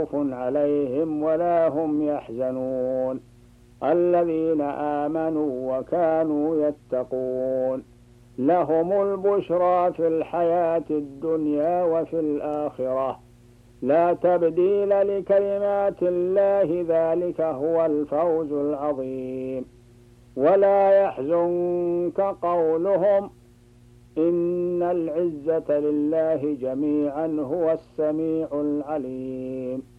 عليهم ولا هم يحزنون الذين آمنوا وكانوا يتقون لهم البشرى في الحياة الدنيا وفي الآخرة لا تبديل لكلمات الله ذلك هو الفوز العظيم ولا يحزنك قولهم إن العزة لله جميعا هو السميع العليم